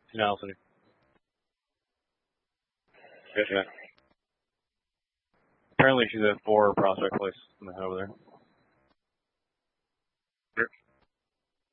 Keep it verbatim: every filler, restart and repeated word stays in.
In Isle City. Yeah, yeah. Apparently she's at four prospect place over there.